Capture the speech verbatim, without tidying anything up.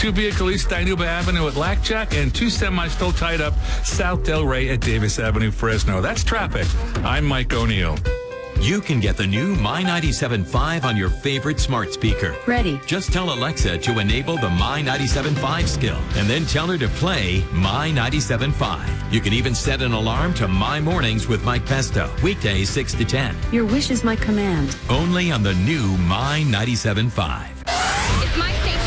Two vehicle East Dinuba Avenue at Lackjack, and two semis still tied up South Del Rey at Davis Avenue, Fresno. That's traffic. I'm Mike O'Neill. You can get the new My ninety-seven point five on your favorite smart speaker. Ready. Just tell Alexa to enable the My ninety-seven point five skill, and then tell her to play My ninety-seven point five. You can even set an alarm to My Mornings with Mike Pesto, weekdays six to ten. Your wish is my command. Only on the new My ninety-seven point five.